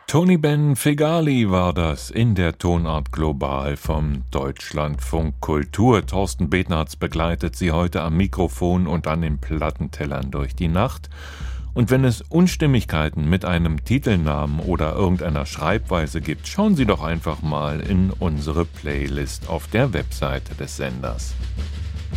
Tony Ben Fegali war das in der Tonart Global vom Deutschlandfunk Kultur. Thorsten Betnarz begleitet Sie heute am Mikrofon und an den Plattentellern durch die Nacht. Und wenn es Unstimmigkeiten mit einem Titelnamen oder irgendeiner Schreibweise gibt, schauen Sie doch einfach mal in unsere Playlist auf der Webseite des Senders.